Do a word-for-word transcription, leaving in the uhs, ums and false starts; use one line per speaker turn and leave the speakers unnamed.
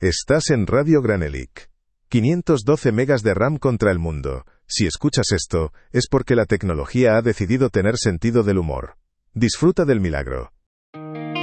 Estás en Radio Granelic. quinientos doce megas de RAM contra el mundo. Si escuchas esto, es porque la tecnología ha decidido tener sentido del humor. Disfruta del milagro.